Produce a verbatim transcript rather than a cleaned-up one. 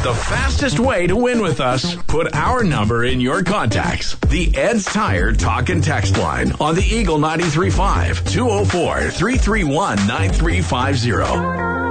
The fastest way to win with us, put our number in your contacts. The Ed's Tire Talk and Text line on the Eagle ninety-three point five, two oh four, three three one, nine three five zero.